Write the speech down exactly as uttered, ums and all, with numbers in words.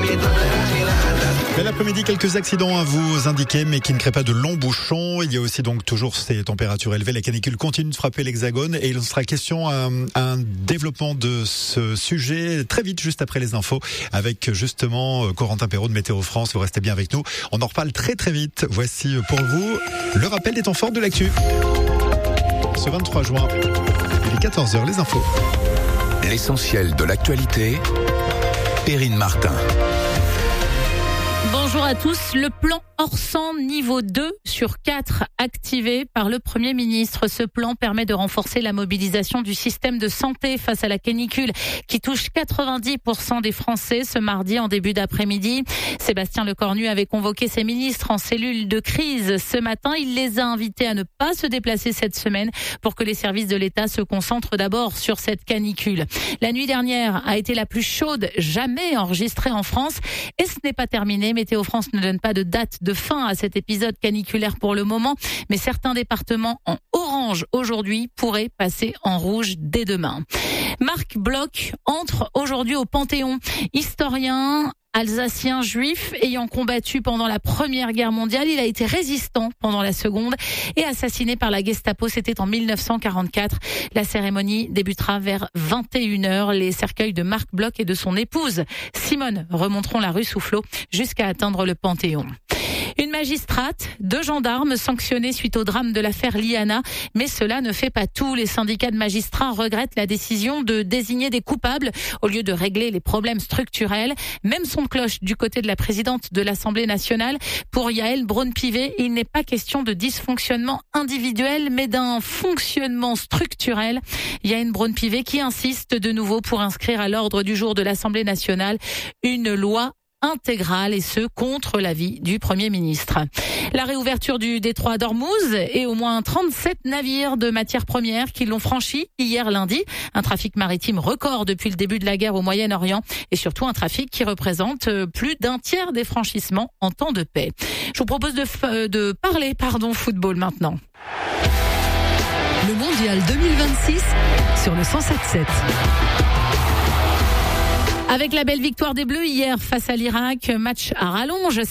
Bel après-midi, quelques accidents à vous indiquer, mais qui ne créent pas de longs bouchons. Il y a aussi donc toujours ces températures élevées. La canicule continue de frapper l'Hexagone et il sera question à un développement de ce sujet très vite, juste après les infos, avec justement Corentin Perrault de Météo France. Vous restez bien avec nous. On en reparle très très vite. Voici pour vous le rappel des temps forts de l'actu. Ce vingt-trois juin, il est quatorze heures, les infos. L'essentiel de l'actualité, Perrine Martin. Bonjour à tous. Le plan Orsan niveau deux sur quatre activé par le Premier ministre. Ce plan permet de renforcer la mobilisation du système de santé face à la canicule qui touche quatre-vingt-dix pour cent des Français ce mardi en début d'après-midi. Sébastien Lecornu avait convoqué ses ministres en cellule de crise ce matin. Il les a invités à ne pas se déplacer cette semaine pour que les services de l'État se concentrent d'abord sur cette canicule. La nuit dernière a été la plus chaude jamais enregistrée en France et ce n'est pas terminé. Météo France ne donne pas de date de fin à cet épisode caniculaire pour le moment, mais certains départements en orange aujourd'hui pourraient passer en rouge dès demain. Marc Bloch entre aujourd'hui au Panthéon. Historien alsacien juif ayant combattu pendant la Première Guerre mondiale, il a été résistant pendant la Seconde et assassiné par la Gestapo. C'était en mille neuf cent quarante-quatre. La cérémonie débutera vers vingt et une heures. Les cercueils de Marc Bloch et de son épouse Simone remonteront la rue Soufflot jusqu'à atteindre le Panthéon. Une magistrate, deux gendarmes sanctionnés suite au drame de l'affaire Liana. Mais cela ne fait pas tout. Les syndicats de magistrats regrettent la décision de désigner des coupables au lieu de régler les problèmes structurels. Même son de cloche du côté de la présidente de l'Assemblée nationale. Pour Yaël Braun-Pivet, il n'est pas question de dysfonctionnement individuel, mais d'un fonctionnement structurel. Yaël Braun-Pivet qui insiste de nouveau pour inscrire à l'ordre du jour de l'Assemblée nationale une loi intégrale et ce contre l'avis du Premier ministre. La réouverture du détroit d'Ormuz et au moins trente-sept navires de matières premières qui l'ont franchi hier lundi. Un trafic maritime record depuis le début de la guerre au Moyen-Orient et surtout un trafic qui représente plus d'un tiers des franchissements en temps de paix. Je vous propose de, f- de parler pardon, football maintenant. Le Mondial deux mille vingt-six sur le cent sept sept. Avec la belle victoire des Bleus hier face à l'Irak, match à rallonge.